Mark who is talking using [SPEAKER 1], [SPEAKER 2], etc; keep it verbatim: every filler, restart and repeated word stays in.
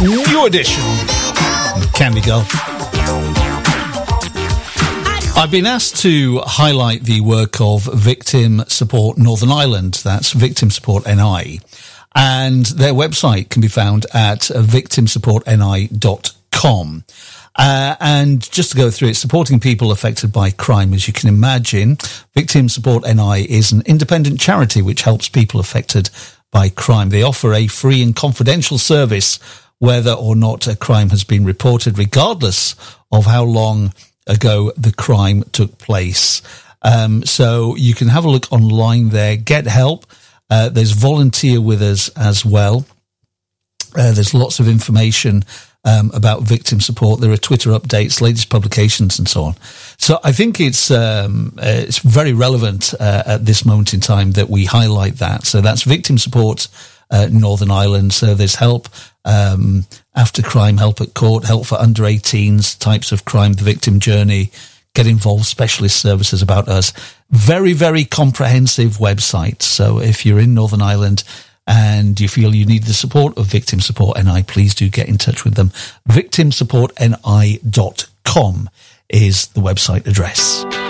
[SPEAKER 1] new edition. Candy Girl. I've been asked to highlight the work of Victim Support Northern Ireland. That's Victim Support N I. And their website can be found at victim support n i dot com. Uh, and just to go through it, supporting people affected by crime, as you can imagine, Victim Support N I is an independent charity which helps people affected by crime. They offer a free and confidential service whether or not a crime has been reported, regardless of how long ago the crime took place. Um, so you can have a look online there, get help. Uh, there's volunteer with us as well. Uh, there's lots of information um, about victim support. There are Twitter updates, latest publications, and so on. So I think it's um, uh, it's very relevant uh, at this moment in time that we highlight that. So that's Victim Support uh, Northern Ireland. So there's help um, after crime, help at court, help for under eighteens, types of crime, the victim journey, get involved, specialist services about us. Very, very comprehensive website. So if you're in Northern Ireland and you feel you need the support of Victim Support N I, please do get in touch with them. victim support n i dot com is the website address.